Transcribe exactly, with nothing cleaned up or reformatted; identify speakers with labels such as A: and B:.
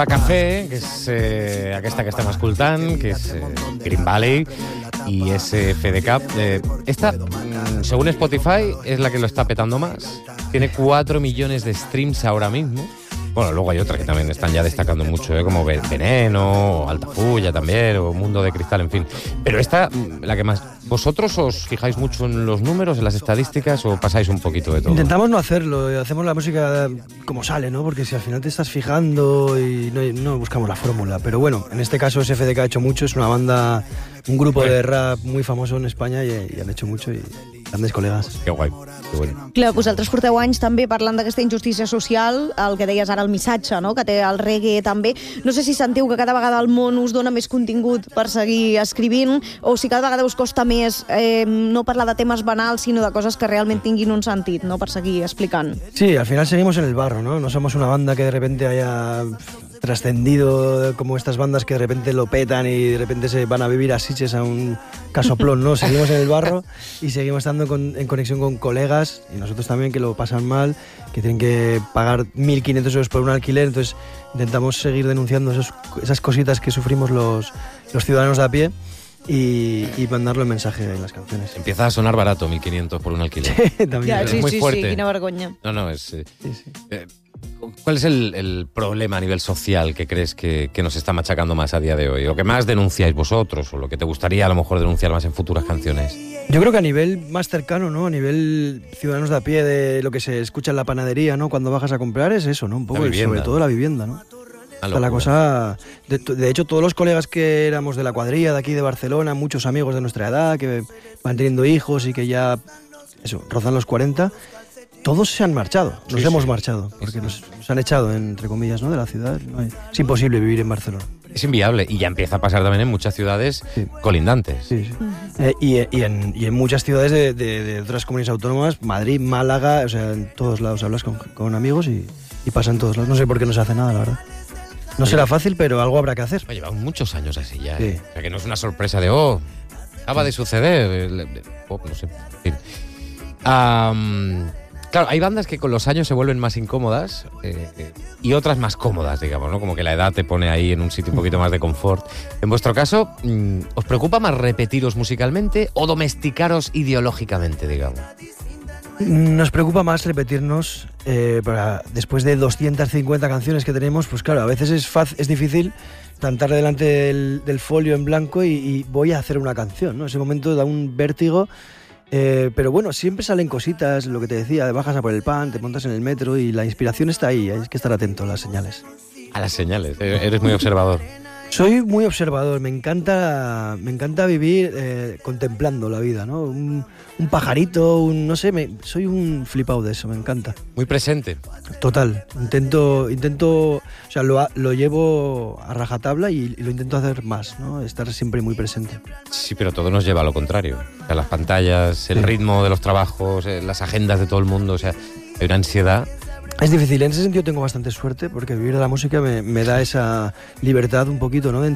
A: Pa Café, que és eh, aquesta que estem escoltant, que és eh, Green Valley y S F D K. Eh, esta, mm, según Spotify, es la que lo está petando más. Tiene cuatro millones de streams ahora mismo. Bueno, luego hay otras que también están ya destacando mucho, ¿eh? Como Veneno, o Altafulla también, o Mundo de Cristal, en fin. Pero esta, la que más... ¿Vosotros os fijáis mucho en los números, en las estadísticas, o pasáis un poquito de todo?
B: Intentamos no hacerlo, hacemos la música como sale, ¿no? Porque si al final te estás fijando y no, no buscamos la fórmula. Pero bueno, en este caso S F D K ha hecho mucho, es una banda, un grupo de rap muy famoso en España y, y han hecho mucho y grandes colegas.
A: Qué guai, que bueno.
C: Clar, vosaltres porteu anys també parlant d'aquesta injustícia social, el que deies ara, el missatge, no?, que té el reggae també. No sé si sentiu que cada vegada el món us dona més contingut per seguir escrivint, o si cada vegada us costa més eh, no parlar de temes banals, sinó de coses que realment tinguin un sentit, no?, per seguir explicant.
B: Sí, al final seguimos en el barro, ¿no? No somos una banda que de repente haya trascendido como estas bandas que de repente lo petan y de repente se van a vivir a Sitges a un casoplón, ¿no? Seguimos en el barro y seguimos estando con, en conexión con colegas y nosotros también que lo pasan mal, que tienen que pagar mil quinientos euros por un alquiler, entonces intentamos seguir denunciando esos, esas cositas que sufrimos los, los ciudadanos de a pie y, y mandarlo en mensaje en las canciones.
A: Empieza a sonar barato, mil quinientos por un alquiler.
B: Sí, también.
C: Ja,
A: Es
C: sí,
A: muy
C: sí,
A: fuerte.
C: sí, quina vergonya.
A: No, no, es... Eh,
B: Sí, sí.
A: eh, ¿Cuál es el, el problema a nivel social que crees que, que nos está machacando más a día de hoy? ¿Lo que más denunciáis vosotros o lo que te gustaría a lo mejor denunciar más en futuras canciones?
B: Yo creo que a nivel más cercano, ¿no? A nivel ciudadanos de a pie, de lo que se escucha en la panadería, ¿no? Cuando bajas a comprar es eso, ¿no? Un poco,
A: La
B: el-
A: vivienda.
B: sobre todo la vivienda, ¿no?
A: Una
B: Está la
A: locura.
B: cosa... De, de hecho, todos los colegas que éramos de la cuadrilla de aquí de Barcelona, muchos amigos de nuestra edad que van teniendo hijos y que ya, eso, rozan los cuarenta, todos se han marchado, nos
A: Sí,
B: hemos
A: sí.
B: marchado, porque nos, nos han echado, entre comillas, ¿no? De la ciudad. No hay- es imposible vivir en Barcelona.
A: Es inviable y ya empieza a pasar también en muchas ciudades
B: Sí.
A: colindantes.
B: Sí, sí. Eh, y, y, en, y en muchas ciudades de, de- de otras comunidades autónomas, Madrid, Málaga, o sea, en todos lados hablas con, con amigos y, y pasa en todos lados. No sé por qué no se hace nada, la verdad. No será fácil, pero algo habrá que hacer.
A: Oye, llevan muchos años así ya.
B: Sí.
A: ¿eh? O sea, que no es una sorpresa de, oh, acaba de suceder. el- el- oh, no sé. En fin. Am, claro, hay bandas que con los años se vuelven más incómodas eh, eh, y otras más cómodas, digamos, ¿no? Como que la edad te pone ahí en un sitio un poquito más de confort. En vuestro caso, mm, ¿os preocupa más repetiros musicalmente o domesticaros ideológicamente, digamos?
B: Nos preocupa más repetirnos, eh, para, después de doscientas cincuenta canciones que tenemos, pues claro, a veces es, faz- es difícil plantar delante del, del folio en blanco y, y voy a hacer una canción, ¿no? Ese momento da un vértigo, eh, pero bueno, siempre salen cositas, lo que te decía, bajas a por el pan, te montas en el metro y la inspiración está ahí, hay que estar atento a las señales.
A: A las señales, eh, eres muy observador.
B: Soy muy observador, me encanta, me encanta vivir eh, contemplando la vida, ¿no? Un, un pajarito, un, no sé, me, soy un flipado de eso, me encanta.
A: Muy presente.
B: Total, intento, intento, o sea, lo, ha- lo llevo a rajatabla y, y lo intento hacer más, ¿no? Estar siempre muy presente.
A: Sí, pero todo nos lleva a lo contrario. O sea, las pantallas, el
B: Sí.
A: ritmo de los trabajos, eh, las agendas de todo el mundo, o sea, hay una ansiedad.
B: Es difícil, en ese sentido tengo bastante suerte porque vivir de la música me, me da esa libertad un poquito, ¿no? De